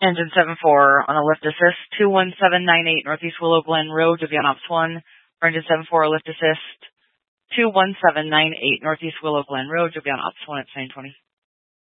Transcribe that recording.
Engine 7-4 on a lift assist, 21798 Northeast Willow Glen Road, Japan Ops 1. For Engine 7-4, lift assist, 21798 Northeast Willow Glen Road, Japan Ops 1 at 920.